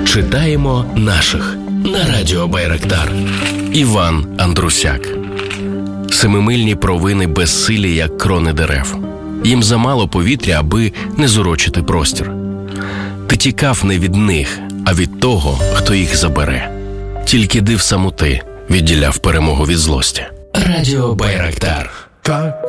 Читаємо наших на радіо Байрактар. Іван Андрусяк. Семимильні провини безсилі, як крони дерев. Їм замало повітря, аби не зурочити простір. Ти тікав не від них, а від того, хто їх забере. Тільки див самоти відділяв перемогу від злості. Радіо Байрактар. Так